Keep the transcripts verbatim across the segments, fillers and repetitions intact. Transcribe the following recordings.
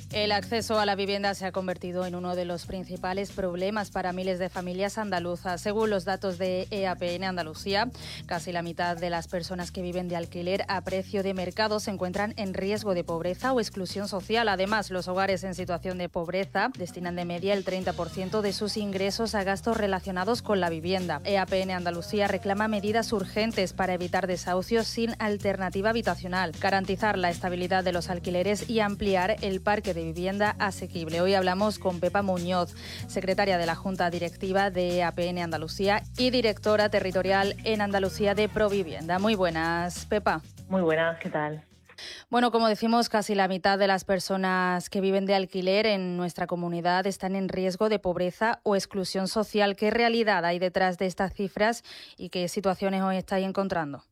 El acceso a la vivienda se ha convertido en uno de los principales problemas para miles de familias andaluzas. Según los datos de E A P N Andalucía, casi la mitad de las personas que viven de alquiler a precio de mercado se encuentran en riesgo de pobreza o exclusión social. Además, los hogares en situación de pobreza destinan de media el treinta por ciento de sus ingresos a gastos relacionados con la vivienda. E A P N Andalucía reclama medidas urgentes para evitar desahucios sin alternativa habitacional, garantizar la estabilidad de los alquileres y ampliar el parque de vivienda asequible. Hoy hablamos con Pepa Muñoz, secretaria de la Junta Directiva de E A P N Andalucía y directora territorial en Andalucía de Provivienda. Muy buenas, Pepa. Muy buenas, ¿qué tal? Bueno, como decimos, casi la mitad de las personas que viven de alquiler en nuestra comunidad están en riesgo de pobreza o exclusión social. ¿Qué realidad hay detrás de estas cifras y qué situaciones os estáis encontrando?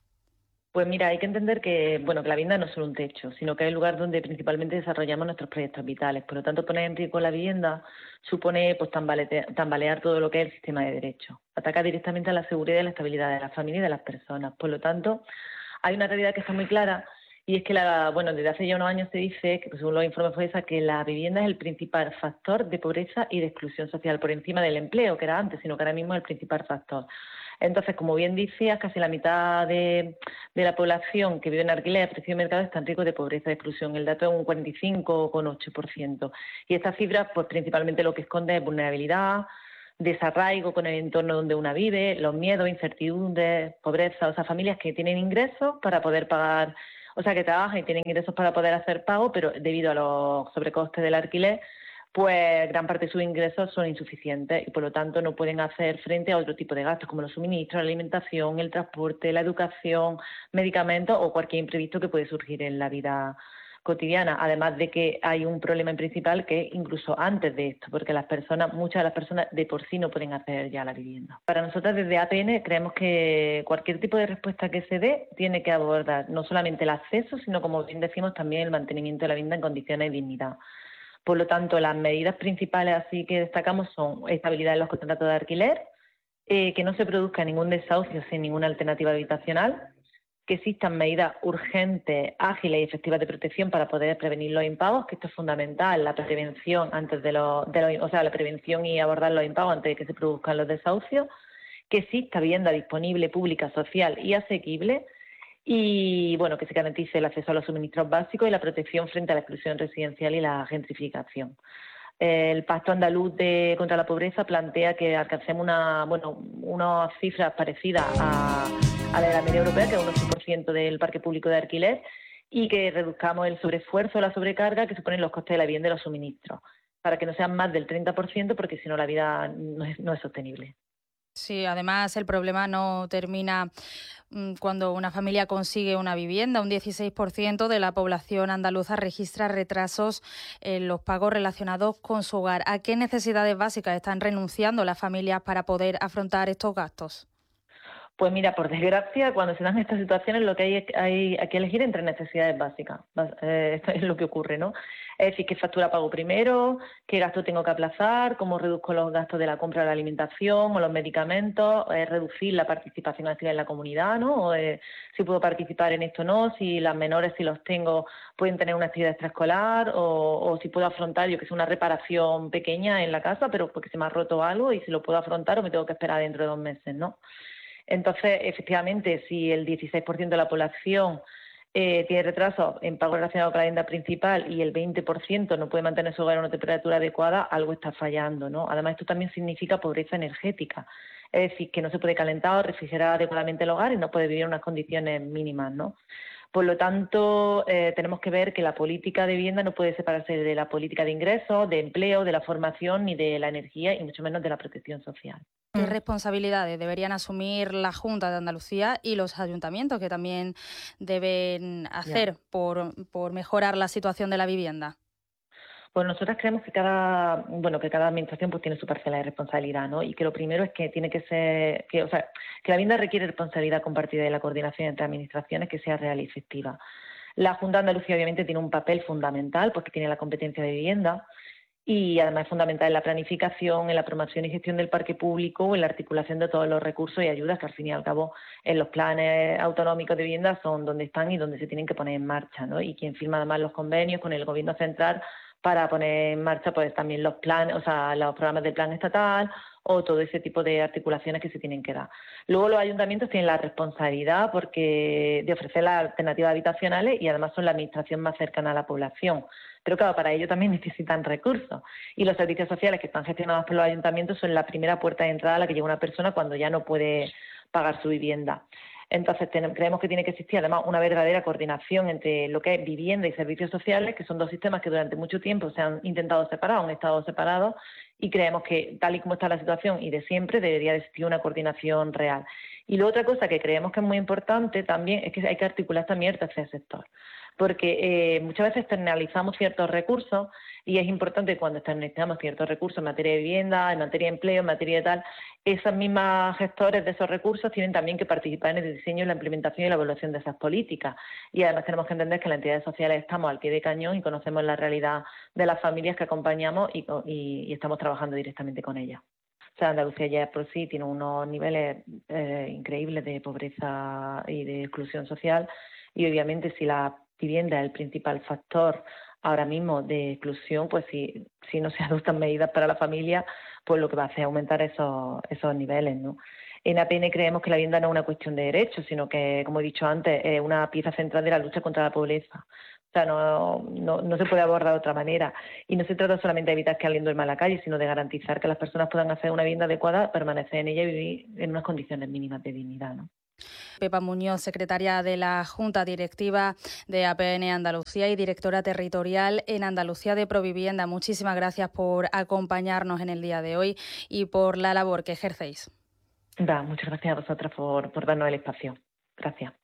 Pues mira, hay que entender que, bueno, que la vivienda no es solo un techo, sino que es el lugar donde principalmente desarrollamos nuestros proyectos vitales. Por lo tanto, poner en riesgo la vivienda supone pues tambalear, tambalear todo lo que es el sistema de derechos. Ataca directamente a la seguridad y la estabilidad de la familia y de las personas. Por lo tanto, hay una realidad que está muy clara y es que, la, bueno, desde hace ya unos años se dice, que pues, según los informes FOESA, que la vivienda es el principal factor de pobreza y de exclusión social, por encima del empleo, que era antes, sino que ahora mismo es el principal factor. Entonces, como bien decías, casi la mitad de, de la población que vive en alquiler a precio de mercado está en riesgo de pobreza y exclusión. El dato es un cuarenta y cinco coma ocho por ciento. Y esta cifra, pues principalmente lo que esconde es vulnerabilidad, desarraigo con el entorno donde una vive, los miedos, incertidumbres, pobreza, o sea, familias que tienen ingresos para poder pagar, o sea, que trabajan y tienen ingresos para poder hacer pago, pero debido a los sobrecostes del alquiler, pues gran parte de sus ingresos son insuficientes y por lo tanto no pueden hacer frente a otro tipo de gastos como los suministros, la alimentación, el transporte, la educación, medicamentos o cualquier imprevisto que puede surgir en la vida cotidiana. Además de que hay un problema principal que es incluso antes de esto, porque las personas, muchas de las personas de por sí no pueden acceder ya a la vivienda. Para nosotros desde A P N creemos que cualquier tipo de respuesta que se dé tiene que abordar no solamente el acceso, sino como bien decimos también el mantenimiento de la vivienda en condiciones de dignidad. Por lo tanto, las medidas principales así que destacamos son estabilidad en los contratos de alquiler, eh, que no se produzca ningún desahucio sin ninguna alternativa habitacional, que existan medidas urgentes, ágiles y efectivas de protección para poder prevenir los impagos, que esto es fundamental, la prevención antes de los, de los, o sea, la prevención y abordar los impagos antes de que se produzcan los desahucios, que exista vivienda disponible, pública, social y asequible, y bueno, que se garantice el acceso a los suministros básicos y la protección frente a la exclusión residencial y la gentrificación. El Pacto Andaluz de, contra la Pobreza plantea que alcancemos una, bueno, unas cifras parecidas a, a la de la media europea, que es un ocho por ciento del parque público de alquiler, y que reduzcamos el sobreesfuerzo o la sobrecarga que suponen los costes de la vivienda y los suministros, para que no sean más del treinta por ciento, porque si no la vida no es, no es sostenible. Sí, además el problema no termina cuando una familia consigue una vivienda. Un dieciséis por ciento de la población andaluza registra retrasos en los pagos relacionados con su hogar. ¿A qué necesidades básicas están renunciando las familias para poder afrontar estos gastos? Pues mira, por desgracia, cuando se dan estas situaciones lo que hay, hay, hay que elegir entre necesidades básicas. Eh, esto es lo que ocurre, ¿no? Es decir, qué factura pago primero, qué gasto tengo que aplazar, cómo reduzco los gastos de la compra de la alimentación o los medicamentos, eh, reducir la participación activa en la comunidad, ¿no? O, eh, si puedo participar en esto o no, si las menores, si los tengo, pueden tener una actividad extraescolar o, o si puedo afrontar, yo que sé, una reparación pequeña en la casa, pero porque se me ha roto algo y si lo puedo afrontar o me tengo que esperar dentro de dos meses, ¿no? Entonces, efectivamente, si el dieciséis por ciento de la población eh, tiene retrasos en pago relacionado con la vivienda principal y el veinte por ciento no puede mantener su hogar a una temperatura adecuada, algo está fallando, ¿no? Además, esto también significa pobreza energética, es decir, que no se puede calentar o refrigerar adecuadamente el hogar y no puede vivir en unas condiciones mínimas, ¿no? Por lo tanto, eh, tenemos que ver que la política de vivienda no puede separarse de la política de ingresos, de empleo, de la formación, ni de la energía y mucho menos de la protección social. ¿Qué responsabilidades deberían asumir la Junta de Andalucía y los ayuntamientos, que también deben hacer por, por mejorar la situación de la vivienda? Pues nosotras creemos que cada, bueno, que cada administración pues tiene su parcela de responsabilidad, ¿no? Y que lo primero es que tiene que ser, que, o sea, que la vivienda requiere responsabilidad compartida y la coordinación entre administraciones que sea real y efectiva. La Junta de Andalucía obviamente tiene un papel fundamental porque tiene la competencia de vivienda. Y además es fundamental en la planificación, en la promoción y gestión del parque público, en la articulación de todos los recursos y ayudas que al fin y al cabo en los planes autonómicos de vivienda son donde están y donde se tienen que poner en marcha, ¿no? Y quien firma además los convenios con el Gobierno central para poner en marcha pues también los planes, o sea, los programas del plan estatal o todo ese tipo de articulaciones que se tienen que dar. Luego los ayuntamientos tienen la responsabilidad porque de ofrecer las alternativas habitacionales y además son la administración más cercana a la población. Pero claro, para ello también necesitan recursos. Y los servicios sociales que están gestionados por los ayuntamientos son la primera puerta de entrada a la que llega una persona cuando ya no puede pagar su vivienda. Entonces tenemos, creemos que tiene que existir además una verdadera coordinación entre lo que es vivienda y servicios sociales, que son dos sistemas que durante mucho tiempo se han intentado separar, han estado separados, y creemos que tal y como está la situación y de siempre debería existir una coordinación real. Y luego otra cosa que creemos que es muy importante también es que hay que articular también el tercer sector, porque eh, muchas veces externalizamos ciertos recursos y es importante cuando externalizamos ciertos recursos en materia de vivienda, en materia de empleo, en materia de tal, esas mismas gestores de esos recursos tienen también que participar en el diseño, la implementación y la evaluación de esas políticas. Y además tenemos que entender que las entidades sociales estamos al pie de cañón y conocemos la realidad de las familias que acompañamos y, y, y estamos trabajando directamente con ellas. O sea, Andalucía ya por sí tiene unos niveles eh, increíbles de pobreza y de exclusión social y obviamente si la vivienda es el principal factor ahora mismo de exclusión, pues si, si no se adoptan medidas para la familia, pues lo que va a hacer es aumentar esos, esos niveles, ¿no? En A P N creemos que la vivienda no es una cuestión de derechos, sino que, como he dicho antes, es una pieza central de la lucha contra la pobreza. O sea, no, no, no se puede abordar de otra manera. Y no se trata solamente de evitar que alguien duerma en la calle, sino de garantizar que las personas puedan hacer una vivienda adecuada, permanecer en ella y vivir en unas condiciones mínimas de dignidad, ¿no? Pepa Muñoz, secretaria de la Junta Directiva de A P N Andalucía y directora territorial en Andalucía de Provivienda. Muchísimas gracias por acompañarnos en el día de hoy y por la labor que ejercéis. Da, muchas gracias a vosotras por, por darnos el espacio. Gracias.